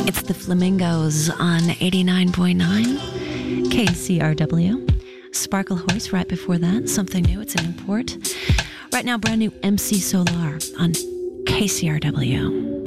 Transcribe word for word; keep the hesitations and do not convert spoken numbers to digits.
It's the Flamingos on eighty-nine point nine K C R W. Sparkle Horse right before that. Something new. It's an import. Right now, brand new M C Solar on K C R W.